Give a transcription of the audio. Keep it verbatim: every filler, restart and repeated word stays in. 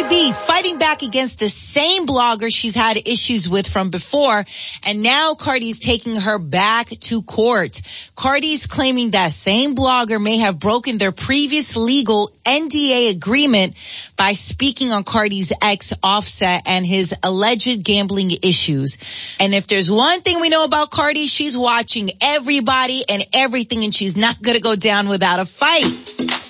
Cardi B fighting back against the same blogger she's had issues with from before, and now Cardi's taking her back to court. Cardi's claiming that same blogger may have broken their previous legal N D A agreement by speaking on Cardi's ex Offset and his alleged gambling issues. And if there's one thing we know about Cardi, she's watching everybody and everything, and she's not going to go down without a fight.